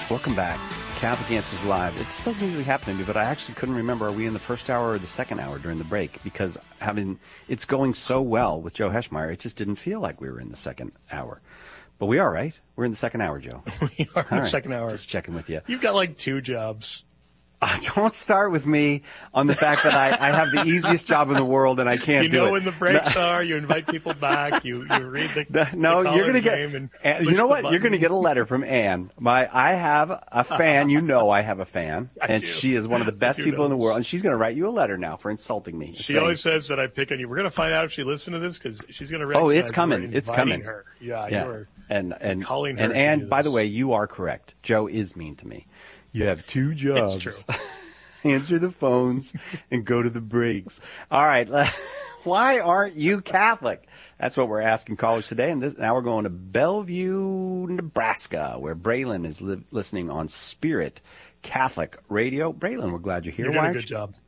Welcome back. Catholic Answers Live. It just doesn't usually happen to me, but I actually couldn't remember, are we in the first hour or the second hour during the break? Because it's going so well with Joe Heschmeyer, it just didn't feel like we were in the second hour. But we are, right? We're in the second hour, Joe. We are in the second hour. Just checking with you. You've got like 2 jobs. Don't start with me on the fact that I have the easiest job in the world and I can't do it. You know when the breaks are, you invite people back, you read the No, the you're going to get, you know what? You're going to get a letter from Ann. I have a fan, I have a fan, and she is one of the best people in the world, and she's going to write you a letter now for insulting me. She always says that I pick on you. We're going to find out if she listens to this because she's going to write. Oh, it's coming. It's coming. Her. Yeah. And calling her. And Ann, by the way, you are correct. Joe is mean to me. You have 2 jobs. It's true. Answer the phones and go to the breaks. All right. Why aren't you Catholic? That's what we're asking callers today. And now we're going to Bellevue, Nebraska, where Braylon is listening on Spirit Catholic Radio. Braylon, we're glad you're here. You're doing a good job.